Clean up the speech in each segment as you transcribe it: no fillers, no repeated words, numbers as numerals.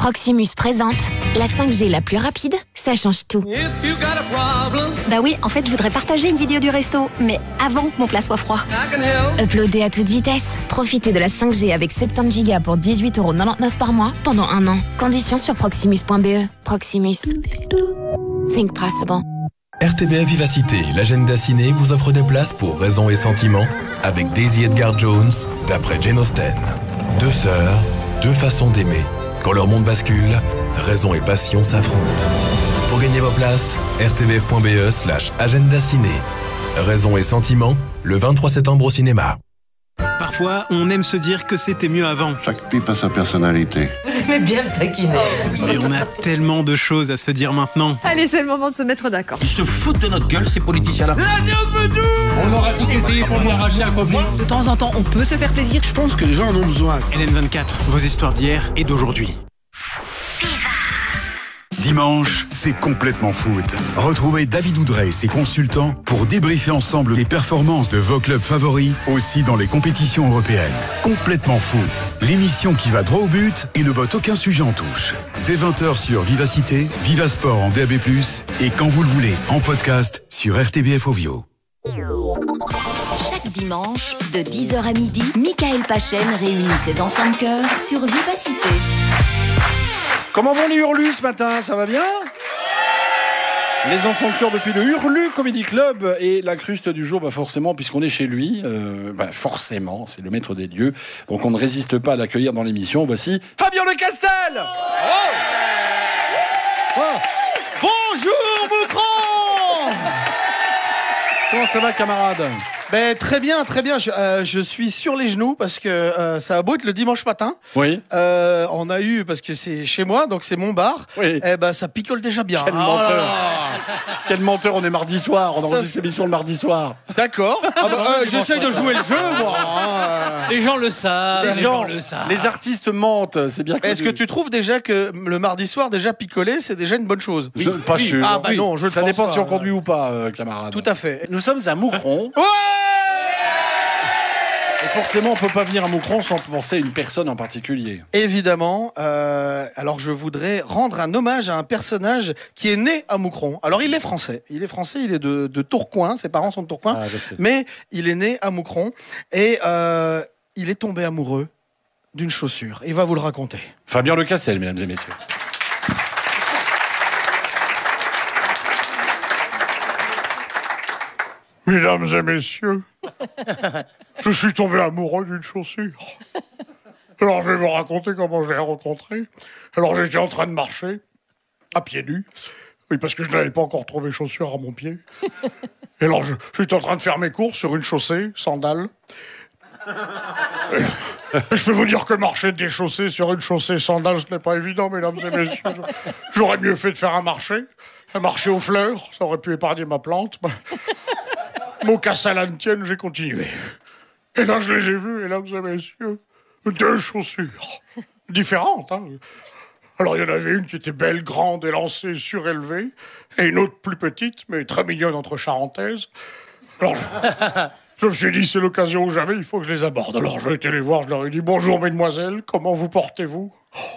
Proximus présente la 5G la plus rapide, ça change tout. Bah oui, en fait, je voudrais partager une vidéo du resto, mais avant que mon plat soit froid. Uploader à toute vitesse. Profitez de la 5G avec 70 Go pour 18,99€ par mois pendant 1 an. Conditions sur proximus.be. Proximus. Think possible. RTBF Vivacité, l'agenda ciné vous offre des places pour Raison et Sentiment avec Daisy Edgar Jones, d'après Jane Austen. Deux sœurs, deux façons d'aimer. Quand leur monde bascule, raison et passion s'affrontent. Pour gagner vos places, rtbf.be/agenda ciné. Raison et Sentiment, le 23 septembre au cinéma. Parfois, on aime se dire que c'était mieux avant. Chaque pipe a sa personnalité. Vous aimez bien le taquiner. Et on a tellement de choses à se dire maintenant. Allez, c'est le moment de se mettre d'accord. Ils se foutent de notre gueule, ces politiciens-là. On aura tout essayé pour lui arracher un copie. De temps en temps, on peut se faire plaisir. Je pense que les gens en ont besoin. LN24, vos histoires d'hier et d'aujourd'hui. Dimanche, c'est complètement foot. Retrouvez David Oudrey et ses consultants pour débriefer ensemble les performances de vos clubs favoris, aussi dans les compétitions européennes. Complètement foot, l'émission qui va droit au but et ne botte aucun sujet en touche. Dès 20h sur Vivacité, Vivasport en DAB+, et quand vous le voulez, en podcast sur RTBF Ovio. Chaque dimanche, de 10h à midi, Michael Pachen réunit ses enfants de cœur sur Vivacité. Comment vont les Hurlus ce matin? Ça va bien? Les enfants de cœur depuis le Hurlu Comedy Club. Et la cruste du jour, forcément, puisqu'on est chez lui, forcément, c'est le maître des lieux. Donc on ne résiste pas à l'accueillir dans l'émission. Voici Fabien Lecastel. Bonjour Moucron. Comment ça va, camarade? Très bien, très bien. Je suis sur les genoux parce que ça a beau être le dimanche matin. Oui. On a eu, parce que c'est chez moi, donc c'est mon bar. Oui. Ça picole déjà bien. Quel menteur. Quel menteur, on est mardi soir. On enregistre cette émission le mardi soir. D'accord. J'essaye de jouer le jeu, moi. Les gens le savent. Les artistes mentent, c'est bien connu. Est-ce que tu trouves déjà que le mardi soir, déjà picoler, c'est déjà une bonne chose? Oui. Pas sûr. Ah bah non, je ça pense dépend pas. si on conduit ou pas, camarade. Tout à fait. Nous sommes à Moucron. Ouais. Et forcément, on peut pas venir à Moucron sans penser à une personne en particulier. Évidemment. Alors, je voudrais rendre un hommage à un personnage qui est né à Moucron. Alors, il est français. Il est de Tourcoing. Ses parents sont de Tourcoing. Ah, je sais. Mais il est né à Moucron. Et il est tombé amoureux d'une chaussure. Il va vous le raconter. Fabien Lecastel, mesdames et messieurs. Mesdames et messieurs, je suis tombé amoureux d'une chaussure. Alors je vais vous raconter comment je l'ai rencontrée. Alors j'étais en train de marcher, à pieds nus. Oui, parce que je n'avais pas encore trouvé chaussures à mon pied. Et alors j'étais en train de faire mes courses sur une chaussée, sandales. Et je peux vous dire que marcher déchaussé sur une chaussée sandales, ce n'est pas évident, mesdames et messieurs. J'aurais mieux fait de faire un marché aux fleurs. Ça aurait pu épargner ma plante. Mon casse à l'antienne, j'ai continué. Et là, je les ai vus, mesdames et messieurs. Deux chaussures. Différentes, hein. Alors, il y en avait une qui était belle, grande, élancée, surélevée, et une autre plus petite, mais très mignonne entre charentaises. Alors, je me suis dit, c'est l'occasion ou jamais, il faut que je les aborde. Alors, j'ai été les voir, je leur ai dit, bonjour, mesdemoiselles, comment vous portez-vous?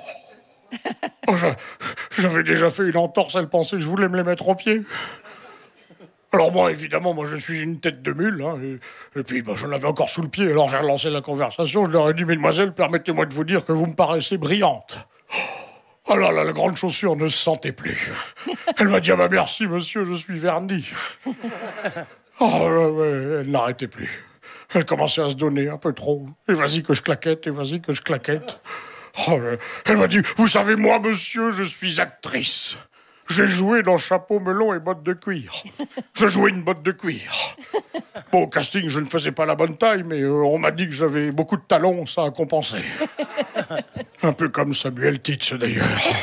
J'avais déjà fait une entorse, elles pensaient que je voulais me les mettre aux pieds. Alors moi, évidemment, je suis une tête de mule, hein, et puis j'en avais encore sous le pied, alors j'ai relancé la conversation, je leur ai dit, mesdemoiselles, permettez-moi de vous dire que vous me paraissez brillante. Oh là là, la grande chaussure ne se sentait plus. Elle m'a dit, ah bah merci monsieur, je suis vernie. Elle n'arrêtait plus. Elle commençait à se donner un peu trop. Et vas-y que je claquette, et vas-y que je claquette. Elle m'a dit, vous savez, moi monsieur, je suis actrice. J'ai joué dans Chapeau melon et bottes de cuir. Je jouais une botte de cuir. Bon, au casting, je ne faisais pas la bonne taille, mais on m'a dit que j'avais beaucoup de talons, ça a compensé. Un peu comme Samuel Titz, d'ailleurs.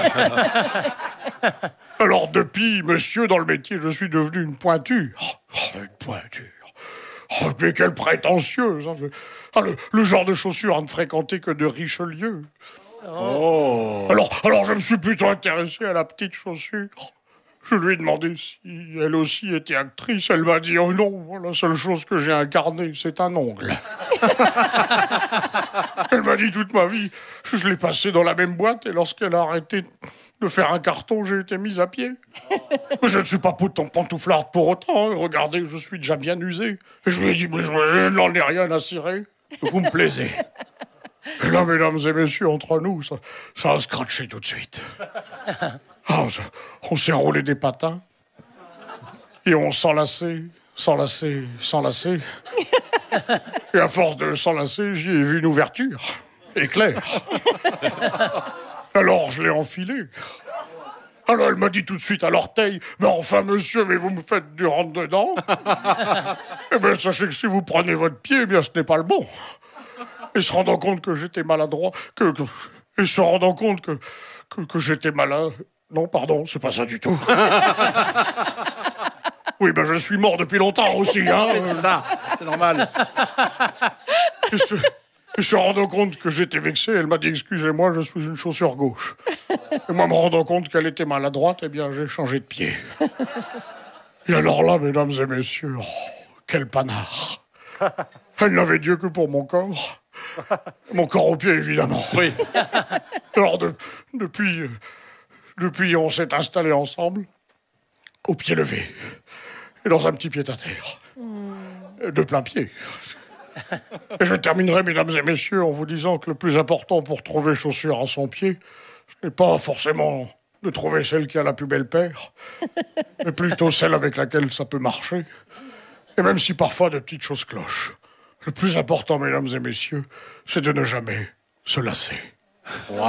Alors, depuis, monsieur, dans le métier, je suis devenu une pointure. Une pointure. Mais quelle prétentieuse, hein. Le genre de chaussures à ne fréquenter que de Richelieu. Oh. Alors je me suis plutôt intéressé à la petite chaussure. Je lui ai demandé si elle aussi était actrice. Elle m'a dit, oh non, la seule chose que j'ai incarnée, c'est un ongle. Elle m'a dit toute ma vie, je l'ai passée dans la même boîte et lorsqu'elle a arrêté de faire un carton, j'ai été mise à pied. Mais je ne suis pas pantouflarde pour autant. Regardez, je suis déjà bien usé. Et je lui ai dit, mais je n'en ai rien à cirer. Vous me plaisez. Et là, mesdames et messieurs, entre nous, ça a scratché tout de suite. On s'est roulé des patins. Et on s'enlaçait. Et à force de s'enlacer, j'y ai vu une ouverture. Éclair. Alors je l'ai enfilé. Alors elle m'a dit tout de suite à l'orteil, mais enfin monsieur, mais vous me faites du rentre-dedans. Eh bien sachez que si vous prenez votre pied, eh bien ce n'est pas le bon. Et se rendant compte que j'étais maladroit, et se rendant compte que j'étais malade. Non, pardon, c'est pas ça du tout. Oui, ben je suis mort depuis longtemps aussi, hein. C'est ça, c'est normal. Et se rendant compte que j'étais vexé, elle m'a dit « Excusez-moi, je suis une chaussure gauche ». Et moi, me rendant compte qu'elle était maladroite, eh bien, j'ai changé de pied. Et alors là, mesdames et messieurs, quel panard. Elle n'avait Dieu que pour mon corps. Mon corps au pied, évidemment. Oui. Alors, depuis, on s'est installés ensemble, au pied levé, et dans un petit pied-à-terre. De plein pied. Et je terminerai, mesdames et messieurs, en vous disant que le plus important pour trouver chaussure à son pied, ce n'est pas forcément de trouver celle qui a la plus belle paire, mais plutôt celle avec laquelle ça peut marcher. Et même si parfois de petites choses clochent, le plus important, mesdames et messieurs, c'est de ne jamais se lasser. Wow.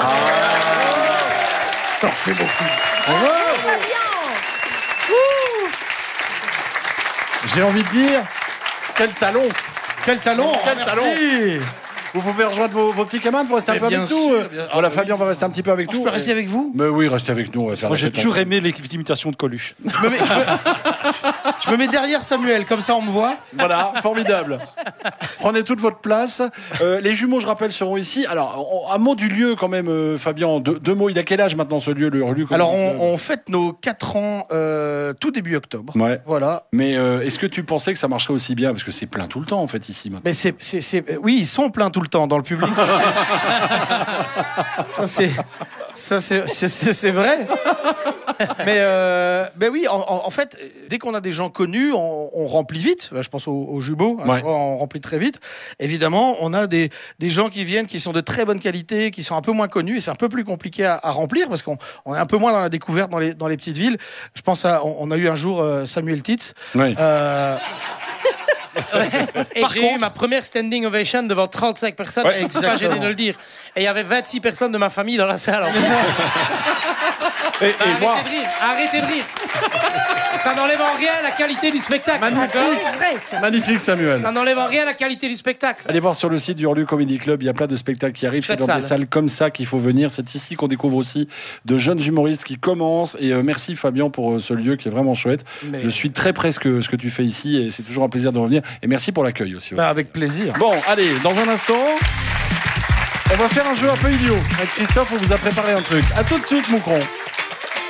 Merci beaucoup. J'ai envie de dire, quel talon. Quel talon, quel talon. Vous pouvez rejoindre vos petits camarades, vous restez un peu avec nous. Voilà, Fabien va rester un petit peu avec nous. Je peux rester avec vous? Mais oui, restez avec nous. Moi, j'ai toujours aimé les imitations de Coluche. Je me mets derrière Samuel, comme ça on me voit. Voilà, formidable. Prenez toute votre place. Les jumeaux, je rappelle, seront ici. Alors, un mot du lieu quand même, Fabien. Deux mots. Il a quel âge maintenant ce lieu, le Hurlu? Alors, on fête nos 4 ans tout début octobre. Ouais. Voilà. Mais est-ce que tu pensais que ça marcherait aussi bien? Parce que c'est plein tout le temps, en fait, ici maintenant. Mais oui, ils sont pleins tout le temps dans le public. Ça, c'est vrai. Mais oui, en fait, dès qu'on a des gens connus, on remplit vite. Je pense aux jumeaux, ouais. On remplit très vite. Évidemment, on a des gens qui viennent, qui sont de très bonne qualité, qui sont un peu moins connus, et c'est un peu plus compliqué à remplir parce qu'on est un peu moins dans la découverte dans les petites villes. Je pense on a eu un jour Samuel Titz. Oui. Et j'ai eu ma première standing ovation devant 35 personnes. Ouais, c'est pas gêné de le dire. Et il y avait 26 personnes de ma famille dans la salle. Et moi... Arrêtez de rire. Ça n'enlève en rien la qualité du spectacle. Magnifique. Magnifique, Samuel. Ça n'enlève en rien la qualité du spectacle. Allez voir sur le site du Hurlu Comedy Club, il y a plein de spectacles qui arrivent. C'est dans des salles comme ça qu'il faut venir. C'est ici qu'on découvre aussi de jeunes humoristes qui commencent. Et merci Fabien pour ce lieu qui est vraiment chouette. Je suis très près ce que tu fais ici et c'est toujours un plaisir de revenir. Et merci pour l'accueil aussi. Ouais. Avec plaisir. Bon, allez, dans un instant, on va faire un jeu un peu idiot. Avec Christophe, on vous a préparé un truc. À tout de suite, Moucron.